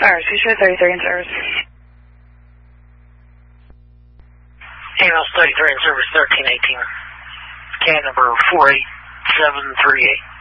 Alright, so you show 33 in service. AMS 33 in service 1318. Can number 48738.